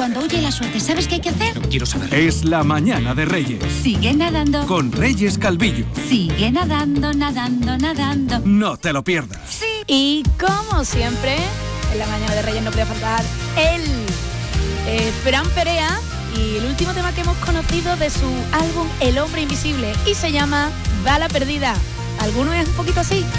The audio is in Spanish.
Cuando huye la suerte, ¿sabes qué hay que hacer? No quiero saber. Es la mañana de Reyes. Sigue nadando. Con Reyes Calvillo. Sigue nadando, nadando, nadando. No te lo pierdas. Sí. Y como siempre, en la mañana de Reyes no podía faltar Fran Perea y el último tema que hemos conocido de su álbum El Hombre Invisible y se llama Bala Perdida. ¿Alguno es un poquito así?